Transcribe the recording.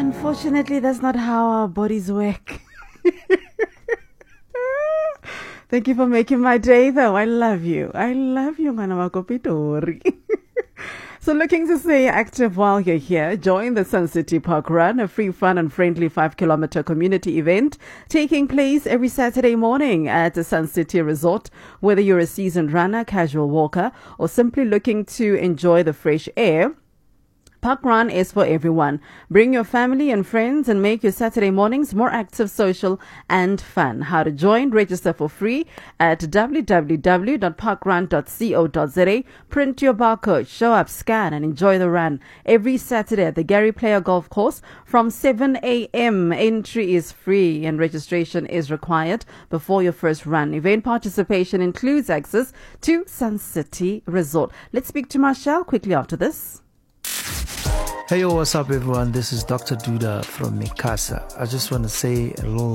Unfortunately, that's not how our bodies work. Thank you for making my day, though. I love you. I love you, Manamakopitori. So looking to stay active while you're here, join the Sun City Park Run, a free, fun and friendly 5-kilometer community event taking place every Saturday morning at the Sun City Resort. Whether you're a seasoned runner, casual walker, or simply looking to enjoy the fresh air, Park Run is for everyone. Bring your family and friends and make your Saturday mornings more active, social and fun. How to join? Register for free at www.parkrun.co.za. Print your barcode, show up, scan and enjoy the run. Every Saturday at the Gary Player Golf Course from 7 a.m. Entry is free and registration is required before your first run. Event participation includes access to Sun City Resort. Let's speak to Marshall quickly after this. Hey, what's up, everyone? This is Dr. Duda from Mikasa. I just want to say a little